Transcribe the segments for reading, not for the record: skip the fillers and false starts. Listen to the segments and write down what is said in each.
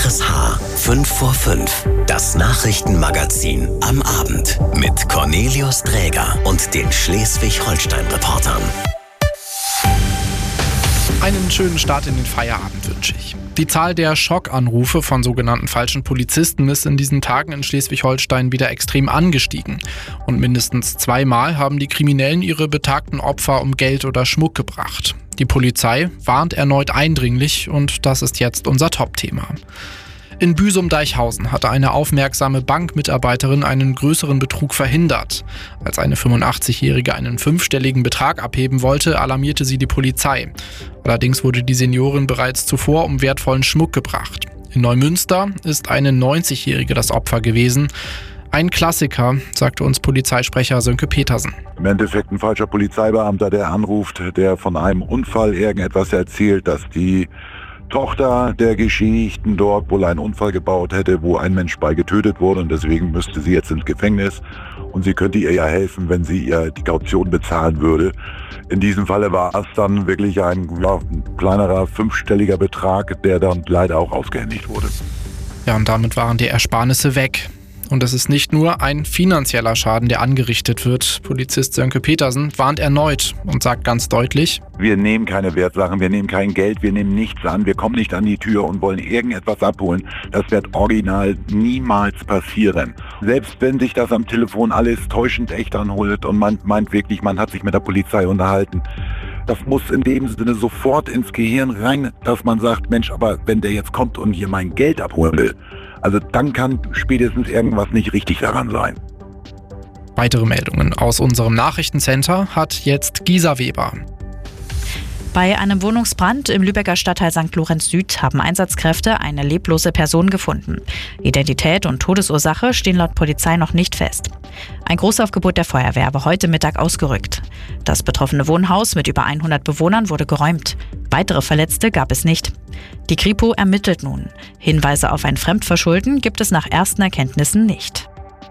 RSH 5 vor 5, das Nachrichtenmagazin am Abend mit Cornelius Träger und den Schleswig-Holstein-Reportern. Einen schönen Start in den Feierabend wünsche ich. Die Zahl der Schockanrufe von sogenannten falschen Polizisten ist in diesen Tagen in Schleswig-Holstein wieder extrem angestiegen. Und mindestens 2-mal haben die Kriminellen ihre betagten Opfer um Geld oder Schmuck gebracht. Die Polizei warnt erneut eindringlich und das ist jetzt unser Top-Thema. In Büsum-Deichhausen hatte eine aufmerksame Bankmitarbeiterin einen größeren Betrug verhindert. Als eine 85-Jährige einen 5-stelligen Betrag abheben wollte, alarmierte sie die Polizei. Allerdings wurde die Seniorin bereits zuvor um wertvollen Schmuck gebracht. In Neumünster ist eine 90-Jährige das Opfer gewesen. Ein Klassiker, sagte uns Polizeisprecher Sönke Petersen. Im Endeffekt ein falscher Polizeibeamter, der anruft, der von einem Unfall irgendetwas erzählt, dass die Tochter der Geschädigten dort wohl einen Unfall gebaut hätte, wo ein Mensch bei getötet wurde und deswegen müsste sie jetzt ins Gefängnis und sie könnte ihr ja helfen, wenn sie ihr die Kaution bezahlen würde. In diesem Falle war es dann wirklich ein kleinerer 5-stelliger Betrag, der dann leider auch ausgehändigt wurde. Ja, und damit waren die Ersparnisse weg. Und es ist nicht nur ein finanzieller Schaden, der angerichtet wird. Polizist Sönke Petersen warnt erneut und sagt ganz deutlich: Wir nehmen keine Wertsachen, wir nehmen kein Geld, wir nehmen nichts an, wir kommen nicht an die Tür und wollen irgendetwas abholen. Das wird original niemals passieren. Selbst wenn sich das am Telefon alles täuschend echt anholt und man meint wirklich, man hat sich mit der Polizei unterhalten. Das muss in dem Sinne sofort ins Gehirn rein, dass man sagt, Mensch, aber wenn der jetzt kommt und hier mein Geld abholen will, also dann kann spätestens irgendwas nicht richtig daran sein. Weitere Meldungen aus unserem Nachrichtencenter hat jetzt Gisa Weber. Bei einem Wohnungsbrand im Lübecker Stadtteil St. Lorenz Süd haben Einsatzkräfte eine leblose Person gefunden. Identität und Todesursache stehen laut Polizei noch nicht fest. Ein Großaufgebot der Feuerwehr war heute Mittag ausgerückt. Das betroffene Wohnhaus mit über 100 Bewohnern wurde geräumt. Weitere Verletzte gab es nicht. Die Kripo ermittelt nun. Hinweise auf ein Fremdverschulden gibt es nach ersten Erkenntnissen nicht.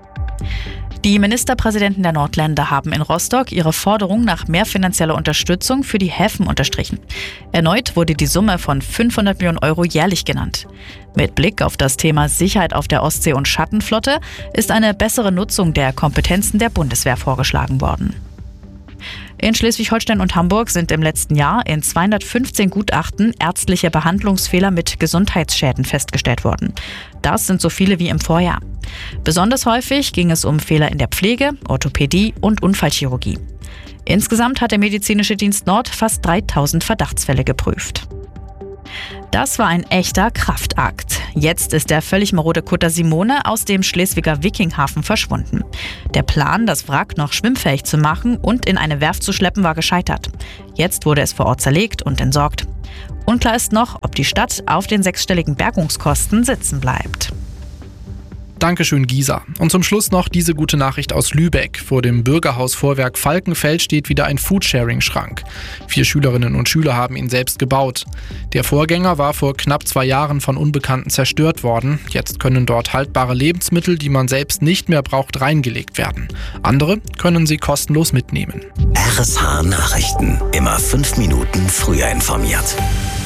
Die Ministerpräsidenten der Nordländer haben in Rostock ihre Forderung nach mehr finanzieller Unterstützung für die Häfen unterstrichen. Erneut wurde die Summe von 500 Millionen Euro jährlich genannt. Mit Blick auf das Thema Sicherheit auf der Ostsee und Schattenflotte ist eine bessere Nutzung der Kompetenzen der Bundeswehr vorgeschlagen worden. In Schleswig-Holstein und Hamburg sind im letzten Jahr in 215 Gutachten ärztliche Behandlungsfehler mit Gesundheitsschäden festgestellt worden. Das sind so viele wie im Vorjahr. Besonders häufig ging es um Fehler in der Pflege, Orthopädie und Unfallchirurgie. Insgesamt hat der Medizinische Dienst Nord fast 3000 Verdachtsfälle geprüft. Das war ein echter Kraftakt. Jetzt ist der völlig marode Kutter Simone aus dem Schleswiger Wikinghafen verschwunden. Der Plan, das Wrack noch schwimmfähig zu machen und in eine Werft zu schleppen, war gescheitert. Jetzt wurde es vor Ort zerlegt und entsorgt. Unklar ist noch, ob die Stadt auf den 6-stelligen Bergungskosten sitzen bleibt. Dankeschön, Gisa. Und zum Schluss noch diese gute Nachricht aus Lübeck. Vor dem Bürgerhausvorwerk Falkenfeld steht wieder ein Foodsharing-Schrank. 4 Schülerinnen und Schüler haben ihn selbst gebaut. Der Vorgänger war vor knapp 2 Jahren von Unbekannten zerstört worden. Jetzt können dort haltbare Lebensmittel, die man selbst nicht mehr braucht, reingelegt werden. Andere können sie kostenlos mitnehmen. RSH Nachrichten. Immer 5 Minuten früher informiert.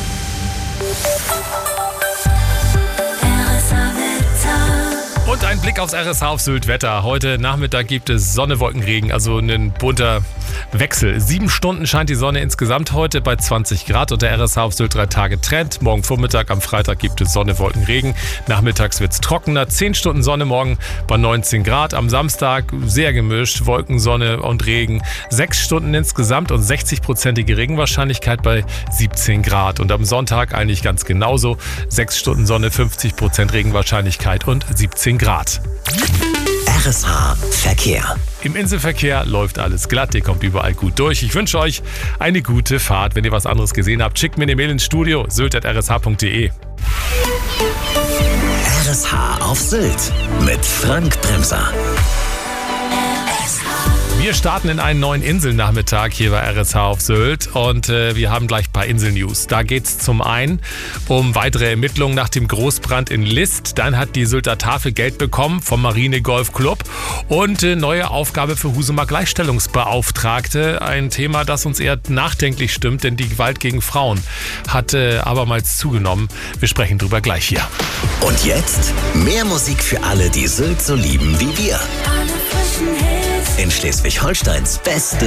Und ein Blick aufs RSH auf Sylt Wetter. Heute Nachmittag gibt es Sonne, Wolkenregen, also ein bunter Wechsel. 7 Stunden scheint die Sonne insgesamt heute bei 20 Grad und der RSH auf Sylt 3 Tage Trend. Morgen Vormittag, am Freitag gibt es Sonne, Wolkenregen. Nachmittags wird es trockener. 10 Stunden Sonne morgen bei 19 Grad. Am Samstag sehr gemischt, Wolken, Sonne und Regen. 6 Stunden insgesamt und 60%ige Regenwahrscheinlichkeit bei 17 Grad. Und am Sonntag eigentlich ganz genauso. 6 Stunden Sonne, 50% Regenwahrscheinlichkeit und 17 Grad. RSH Verkehr. Im Inselverkehr läuft alles glatt, ihr kommt überall gut durch. Ich wünsche euch eine gute Fahrt. Wenn ihr was anderes gesehen habt, schickt mir eine Mail ins Studio, sylt@rsh.de. RSH auf Sylt mit Frank Bremser. Wir starten in einen neuen Inselnachmittag hier bei RSH auf Sylt und wir haben gleich ein paar Insel-News. Da geht es zum einen um weitere Ermittlungen nach dem Großbrand in List. Dann hat die Sylter Tafel Geld bekommen vom Marine Golf Club und neue Aufgabe für Husumer Gleichstellungsbeauftragte. Ein Thema, das uns eher nachdenklich stimmt, denn die Gewalt gegen Frauen hat abermals zugenommen. Wir sprechen drüber gleich hier. Und jetzt mehr Musik für alle, die Sylt so lieben wie wir. In Schleswig-Holsteins beste